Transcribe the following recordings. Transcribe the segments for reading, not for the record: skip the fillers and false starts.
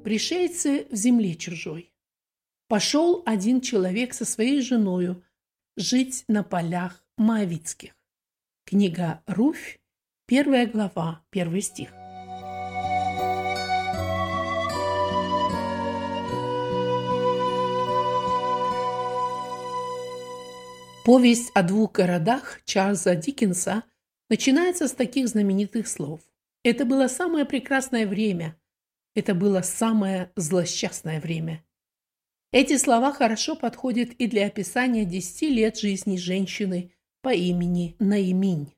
Пришельцы в земле чужой. Пошел один человек со своей женою жить на полях моавитских. Книга Руфь, 1 глава, 1 стих. Повесть о двух городах Чарльза Диккенса начинается с таких знаменитых слов. Это было самое прекрасное время. Это было самое злосчастное время. Эти слова хорошо подходят и для описания 10 лет жизни женщины по имени Наиминь.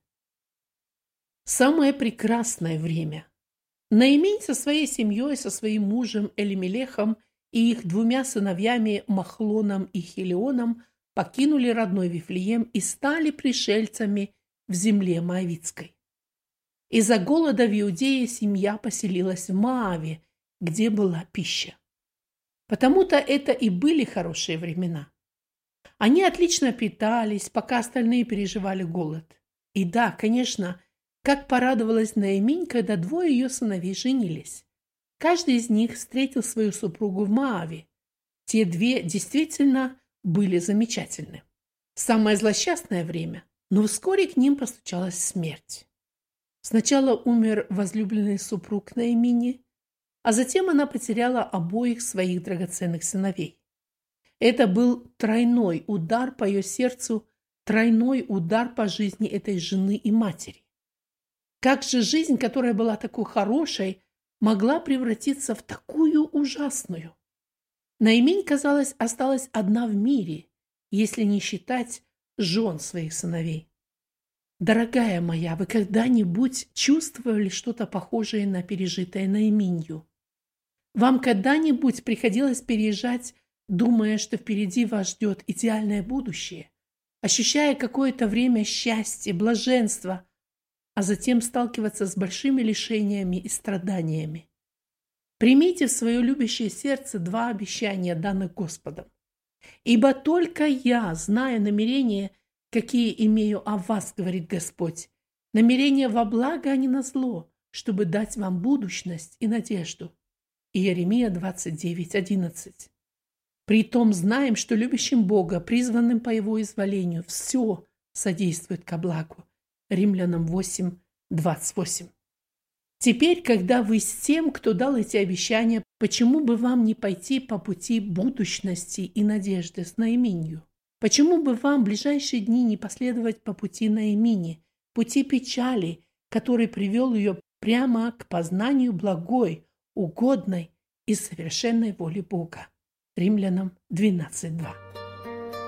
Самое прекрасное время. Наиминь со своей семьей, со своим мужем Элимелехом и их 2 сыновьями Махлоном и Хелионом покинули родной Вифлеем и стали пришельцами в земле моавитской. Из-за голода в Иудее семья поселилась в Моаве, где была пища. Потому-то это и были хорошие времена. Они отлично питались, пока остальные переживали голод. И да, конечно, как порадовалась Наиминь, когда 2 ее сыновей женились. Каждый из них встретил свою супругу в Моаве. Те 2 действительно были замечательны. Самое злосчастное время, но вскоре к ним постучалась смерть. Сначала умер возлюбленный супруг Наимини, а затем она потеряла обоих своих драгоценных сыновей. Это был тройной удар по ее сердцу, тройной удар по жизни этой жены и матери. Как же жизнь, которая была такой хорошей, могла превратиться в такую ужасную? Наиминь, казалось, осталась одна в мире, если не считать жен своих сыновей. Дорогая моя, вы когда-нибудь чувствовали что-то похожее на пережитое Наиминью? Вам когда-нибудь приходилось переезжать, думая, что впереди вас ждет идеальное будущее, ощущая какое-то время счастья, блаженства, а затем сталкиваться с большими лишениями и страданиями? Примите в свое любящее сердце 2 обещания, данных Господом. «Ибо только я знаю намерения, какие имею о вас, говорит Господь, намерения во благо, а не на зло, чтобы дать вам будущность и надежду». Иеремия 29:11. «Притом знаем, что любящим Бога, призванным по Его изволению, все содействует ко благу». Римлянам 8:28. Теперь, когда вы с тем, кто дал эти обещания, почему бы вам не пойти по пути будущности и надежды с Наиминью? Почему бы вам в ближайшие дни не последовать по пути Наимини, пути печали, который привел ее прямо к познанию благой, угодной и совершенной воли Бога? Римлянам 12:2.